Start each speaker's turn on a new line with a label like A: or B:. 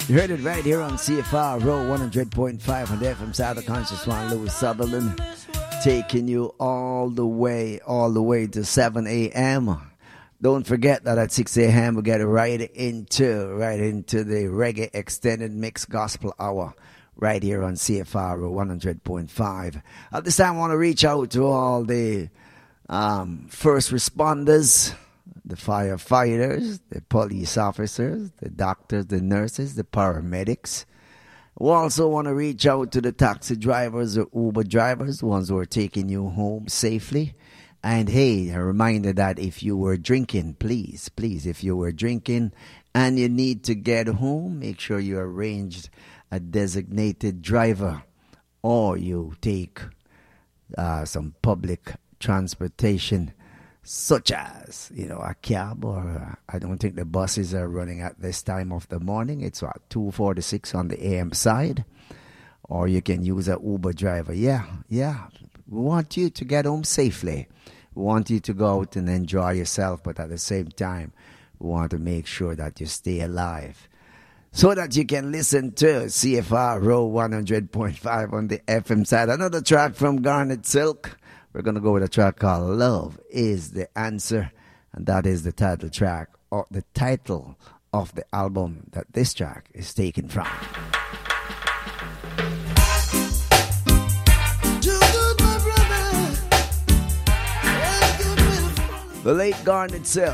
A: You heard it right here on CFR Row 100.5 on the FM side of Conscious One, Louis Sutherland, taking you all the way to 7 a.m. Don't forget that at 6 a.m. we get right into the Reggae Extended Mix Gospel Hour right here on CFR Row 100.5. At this time, I want to reach out to all the first responders, the firefighters, the police officers, the doctors, the nurses, the paramedics. We also want to reach out to the taxi drivers or Uber drivers, the ones who are taking you home safely. And hey, a reminder that if you were drinking, please, if you were drinking and you need to get home, make sure you arranged a designated driver or you take some public transportation, such as, a cab, or I don't think the buses are running at this time of the morning. It's 2:46 on the AM side. Or you can use an Uber driver. Yeah. We want you to get home safely. We want you to go out and enjoy yourself, but at the same time, we want to make sure that you stay alive, so that you can listen to CFR Row 100.5 on the FM side. Another track from Garnet Silk. We're going to go with a track called Love Is the Answer. And that is the title track, or the title of the album that this track is taken from. The late Garnet Silk.